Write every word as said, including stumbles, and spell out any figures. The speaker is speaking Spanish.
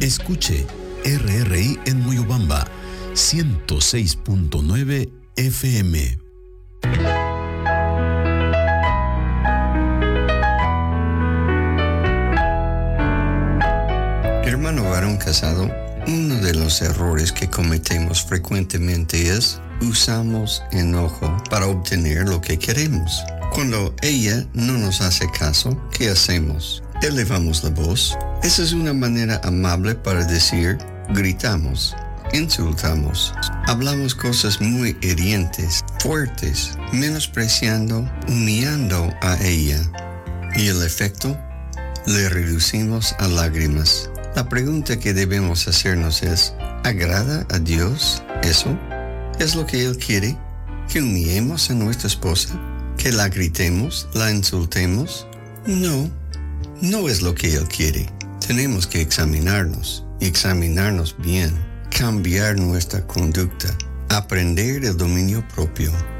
Escuche R R I en Moyobamba, ciento seis punto nueve F M. Hermano varón casado, uno de los errores que cometemos frecuentemente es usamos enojo para obtener lo que queremos. Cuando ella no nos hace caso, ¿qué hacemos? Elevamos la voz. Esa es una manera amable para decir gritamos, insultamos, hablamos cosas muy hirientes, fuertes, menospreciando, humillando a ella. Y el efecto, le reducimos a lágrimas. La pregunta que debemos hacernos es, ¿agrada a Dios eso? ¿Es lo que Él quiere? ¿Que humillemos a nuestra esposa? ¿Que la gritemos? ¿La insultemos? No, no es lo que Él quiere. Tenemos que examinarnos, examinarnos bien, cambiar nuestra conducta, aprender el dominio propio.